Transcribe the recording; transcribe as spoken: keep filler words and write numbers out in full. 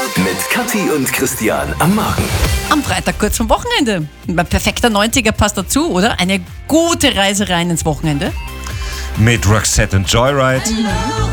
Mit Kathi und Christian am Morgen. Am Freitag kurz vom Wochenende. Ein perfekter neunziger passt dazu, oder? Eine gute Reise rein ins Wochenende. Mit Roxette und Joyride.